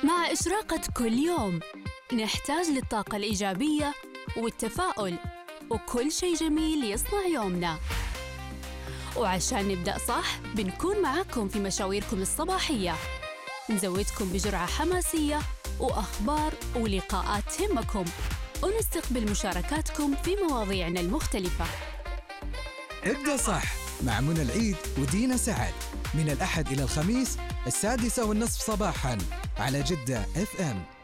مع إشراقة كل يوم نحتاج للطاقة الإيجابية والتفاؤل وكل شيء جميل يصنع يومنا. وعشان نبدأ صح بنكون معاكم في مشاويركم الصباحية، نزودكم بجرعة حماسية وأخبار ولقاءات تهمكم، ونستقبل مشاركاتكم في مواضيعنا المختلفة. ابدأ صح مع منى العيد ودينا سعد من الأحد إلى الخميس 6:30 صباحاً على جدة FM.